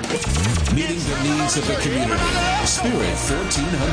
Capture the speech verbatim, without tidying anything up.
Meeting the needs of the community. Spirit fourteen hundred.